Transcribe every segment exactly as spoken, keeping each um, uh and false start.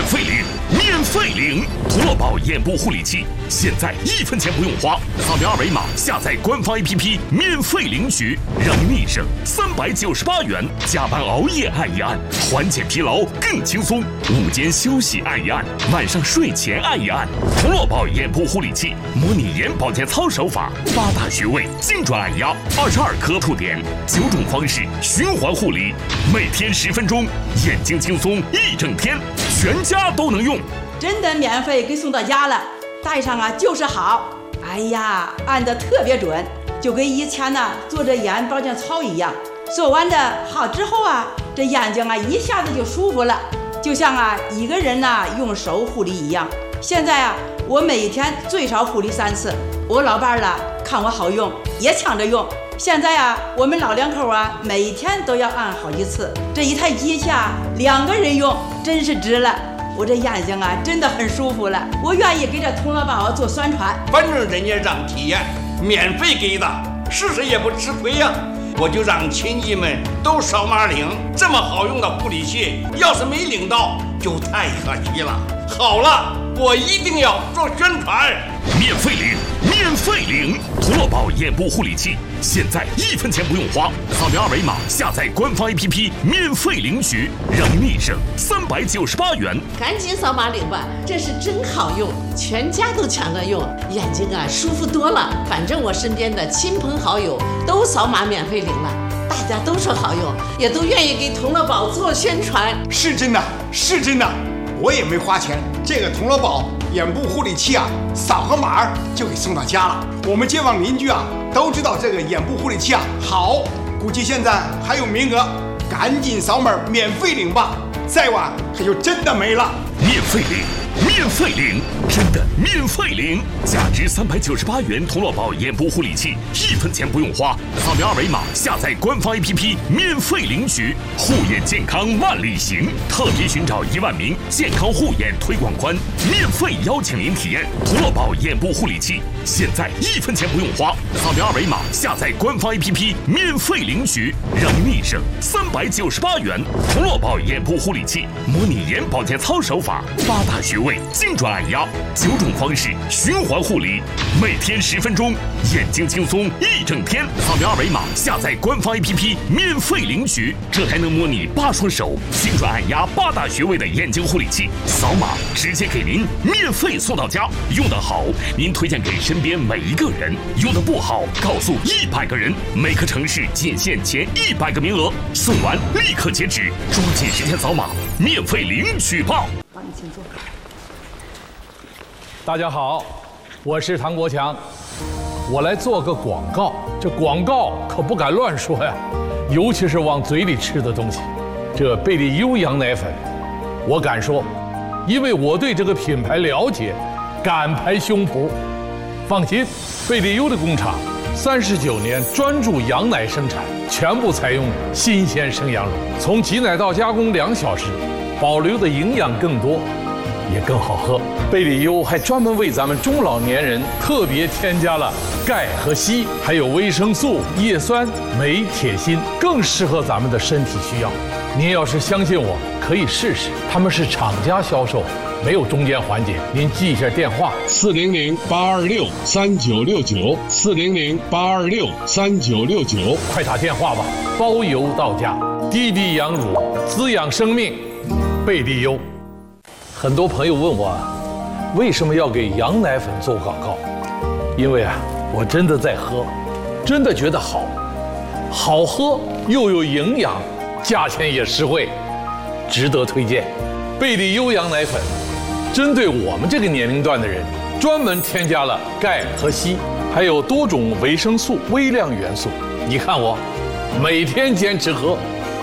费领，免费领！涂乐宝眼部护理器，现在一分钱不用花，扫描二维码下载官方 A P P 免费领取，让你一生三百九十八元，加班熬夜按一按，缓解疲劳更轻松。午间休息按一按，晚上睡前按一按。涂乐宝眼部护理器，模拟眼保健操手法，八大穴位精准按压，二十二颗触点，九种方式循环护理，每天十分钟，眼睛轻松一整天，全家都能用。 真的免费给送到家了，戴上啊就是好。哎呀，按得特别准，就跟以前呢做这眼保健操一样。做完的好之后啊，这眼睛啊一下子就舒服了，就像啊一个人呐用手护理一样。现在啊，我每天最少护理三次。我老伴儿了看我好用，也抢着用。现在啊，我们老两口啊每天都要按好几次。这一台机器啊，两个人用真是值了。我这眼睛啊真的很舒服了，我愿意给这涂乐宝做宣传。 反正人家让体验，免费给的，试试也不吃亏呀。我就让亲戚们都扫码领，这么好用的护理器，要是没领到就太可惜了。好了，我一定要做宣传。 免费领，免费领！涂乐宝眼部护理器，现在一分钱不用花，扫描二维码下载官方 A P P 免费领取，让你一生三百九十八元。 赶紧扫码领吧，这是真好用，全家都抢着用，眼睛啊舒服多了。反正我身边的亲朋好友都扫码免费领了，大家都说好用，也都愿意给涂乐宝做宣传。 是真的，是真的，我也没花钱，这个涂乐宝眼部护理器啊，扫个码就给送到家了。我们街坊邻居啊都知道这个眼部护理器啊好，估计现在还有名额，赶紧扫码免费领吧，再晚可就真的没了。 免费领，免费领，真的免费领！价值三百九十八元涂乐宝眼部护理器，一分钱不用花，扫描二维码下载官方 A P P 免费领取，护眼健康万里行，特别寻找一万名健康护眼推广官，免费邀请您体验涂乐宝眼部护理器，现在一分钱不用花，扫描二维码下载官方 A P P 免费领取，让您一生三百九十八元。涂乐宝眼部护理器，模拟眼保健操手法，八大穴位精准按压，九种方式循环护理，每天十分钟，眼睛轻松一整天。扫描二维码下载官方 A P P 免费领取，这还能模拟八双手精准按压八大穴位的眼睛护理器，扫码直接给您免费送到家。用得好，您推荐给身边每一个人；用得不好，告诉一百个人。每个城市仅限前一百个名额，送完立刻截止，抓紧时间扫码，免费领取吧。 帮你请坐。 大家好，我是唐国强，我来做个广告。这广告可不敢乱说呀，尤其是往嘴里吃的东西。这贝利优羊奶粉，我敢说，因为我对这个品牌了解，敢拍胸脯。放心，贝利优的工厂三十九年专注羊奶生产，全部采用新鲜生羊乳，从挤奶到加工两小时，保留的营养更多，也更好喝。贝利优还专门为咱们中老年人特别添加了钙和硒，还有维生素、叶酸、镁、铁、锌，更适合咱们的身体需要。您要是相信我，可以试试。他们是厂家销售，没有中间环节。您记一下电话： 四零零八二六三九六九，四零零八二六三九六九， 快打电话吧，包邮到家。滴滴羊乳，滋养生命，贝利优。很多朋友问我，为什么要给羊奶粉做广告？因为啊，我真的在喝，真的觉得好，好喝又有营养，价钱也实惠，值得推荐。贝利优羊奶粉，针对我们这个年龄段的人，专门添加了钙和硒，还有多种维生素、微量元素。你看我，每天坚持喝。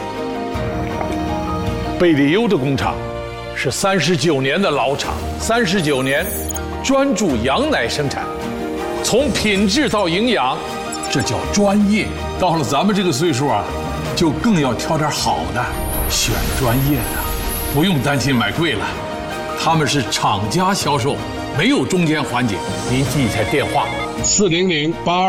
贝利优的工厂是三十九年的老厂，三十九年专注羊奶生产，从品质到营养，这叫专业。到了咱们这个岁数啊，就更要挑点好的，选专业的，不用担心买贵了。他们是厂家销售，没有中间环节。您记一下电话： 四零零八。